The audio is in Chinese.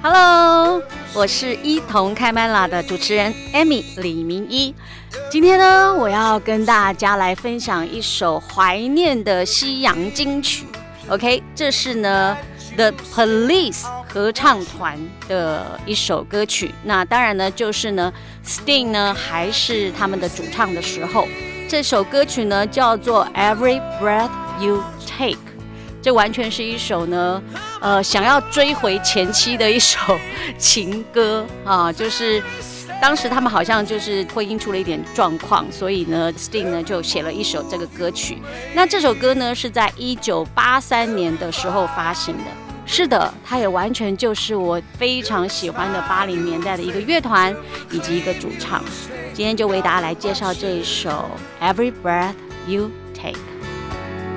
Hello， 我是一同开麦啦的主持人 Amy 李明一。今天呢，我要跟大家来分享一首怀念的西洋金曲。OK， 这是呢 The Police 合唱团的一首歌曲。那当然呢，就是呢 Sting 呢还是他们的主唱的时候，这首歌曲呢叫做 Every Breath You Take。这完全是一首呢，想要追回前妻的一首情歌啊，就是当时他们好像就是婚姻出了一点状况，所以呢 ，Sting 呢就写了一首这个歌曲。那这首歌呢是在1983年的时候发行的。是的，它也完全就是我非常喜欢的80年代的一个乐团以及一个主唱。今天就为大家来介绍这一首 Every Breath You Take。